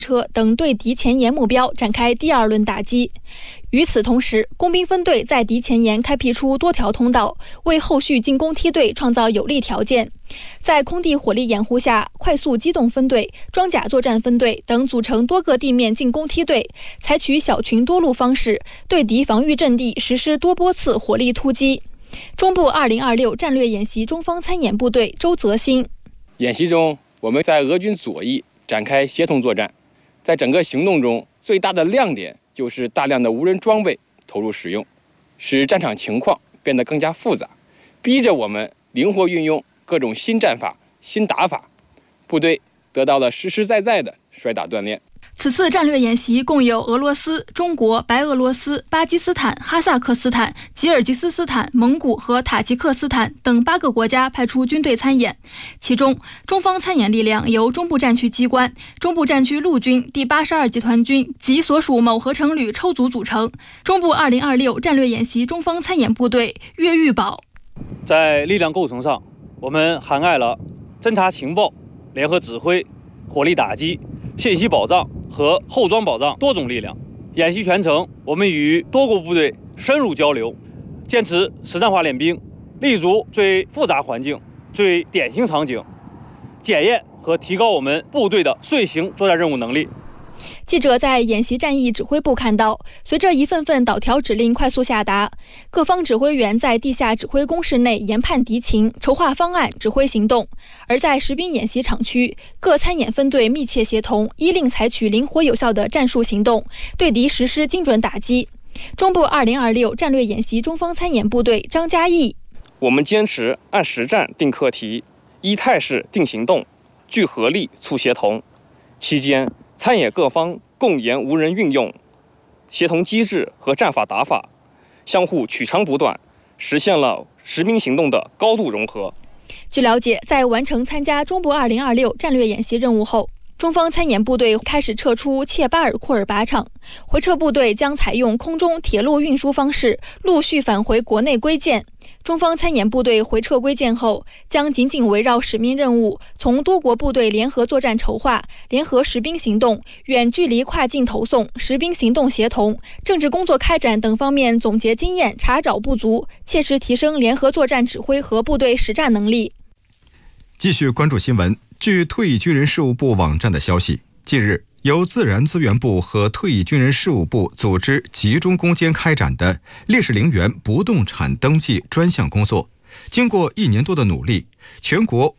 车等对敌前沿目标展开第二轮打击。与此同时，工兵分队在敌前沿开辟出多条通道，为后续进攻梯队创造有利条件。在空地火力掩护下，快速机动分队、装甲作战分队等组成多个地面进攻梯队，采取小群多路方式，对敌防御阵地实施多波次火力突击。中部2026战略演习中方参演部队周泽新： 演习中，我们在俄军左翼展开协同作战，在整个行动中，最大的亮点就是大量的无人装备投入使用，使战场情况变得更加复杂，逼着我们灵活运用各种新战法、新打法，部队得到了实实在在的摔打锻炼。 此次战略演习共有俄罗斯、中国、白俄罗斯、巴基斯坦、哈萨克斯坦、吉尔吉斯斯坦、蒙古和塔吉克斯坦等8个国家派出军队参演。其中，中方参演力量由中部战区机关、中部战区陆军第82集团军及所属某合成旅抽组组成。中部2026战略演习中方参演部队越狱保。 在力量构成上，我们涵盖了侦察情报、联合指挥、火力打击、信息保障和后装保障多种力量。演习全程，我们与多国部队深入交流，坚持实战化练兵，立足最复杂环境、最典型场景，检验和提高我们部队的遂行作战任务能力。 记者在演习战役指挥部看到，随着一份份导条指令快速下达，各方指挥员在地下指挥工室内研判敌情、筹划方案、指挥行动；而在实兵演习场区，各参演分队密切协同，依令采取灵活有效的战术行动，对敌实施精准打击。中部2026战略演习中方参演部队张嘉译： 我们坚持按实战定课题，依态势定行动，聚合力促协同。期间，参演各方共研无人运用、协同机制和战法打法，相互取长补短，实现了实兵行动的高度融合。 据了解，在完成参加中部2026战略演习任务后，中方参演部队开始撤出切巴尔库尔靶场，回撤部队将采用空中铁路运输方式，陆续返回国内归建。中方参演部队回撤归建后，将紧紧围绕使命任务，从多国部队联合作战筹划、联合实兵行动、远距离跨境投送、实兵行动协同、政治工作开展等方面总结经验，查找不足，切实提升联合作战指挥和部队实战能力。 继续关注新闻。据退役军人事务部网站的消息，近日由自然资源部和退役军人事务部组织集中攻坚开展的烈士陵园不动产登记专项工作，经过1年多的努力，全国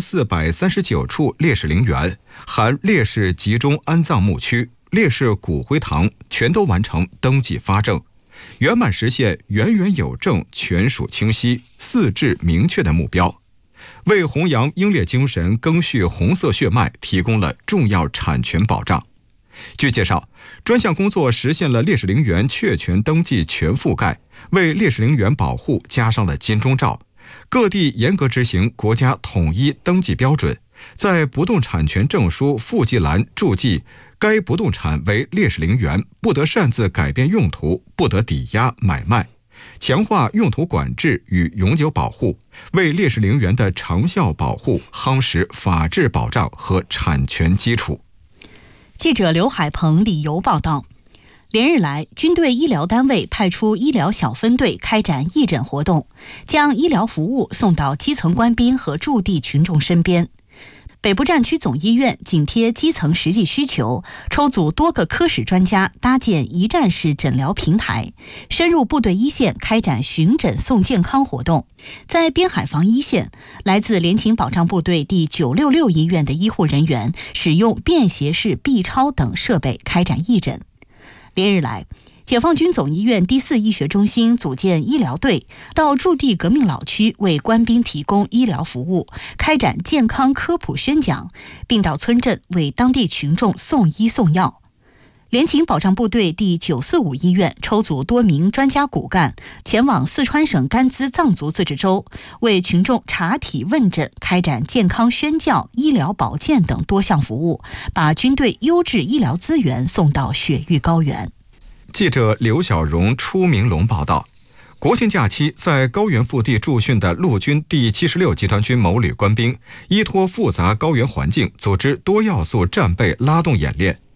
5439处烈士陵园含烈士集中安葬墓区、烈士骨灰堂全都完成登记发证，圆满实现元元有证、权属清晰、4治明确的目标，为弘扬英烈精神、赓续红色血脉提供了重要产权保障。据介绍，专项工作实现了烈士陵园确权登记全覆盖，为烈士陵园保护加上了金钟罩。各地严格执行国家统一登记标准，在不动产权证书附记栏注记该不动产为烈士陵园，不得擅自改变用途，不得抵押买卖，强化用途管制与永久保护，为烈士陵园的长效保护夯实法治保障和产权基础。 记者刘海鹏、李游报道。连日来，军队医疗单位派出医疗小分队开展义诊活动，将医疗服务送到基层官兵和驻地群众身边。北部战区总医院紧贴基层实际需求，抽组多个科室专家搭建一站式诊疗平台，深入部队一线开展巡诊送健康活动。在边海防一线，来自联勤保障部队第966医院的医护人员使用便携式 B 超等设备开展义诊。连日来，解放军总医院第4医学中心组建医疗队，到驻地革命老区为官兵提供医疗服务，开展健康科普宣讲，并到村镇为当地群众送医送药。联勤保障部队第945医院抽组多名专家骨干，前往四川省甘孜藏族自治州，为群众查体问诊，开展健康宣教、医疗保健等多项服务，把军队优质医疗资源送到雪域高原。 记者刘小荣、初明龙报道。国庆假期在高原腹地驻训的陆军第76集团军某旅官兵，依托复杂高原环境，组织多要素战备拉动演练，